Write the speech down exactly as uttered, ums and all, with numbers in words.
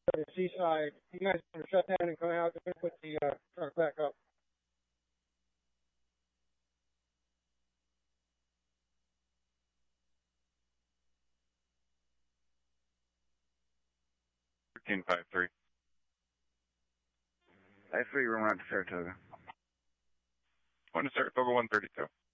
the Seaside. You guys are going to shut down and come out. They're going to put the uh, truck back up. thirteen five three. five three, we're on to Saratoga. One to Saratoga, one thirty-two.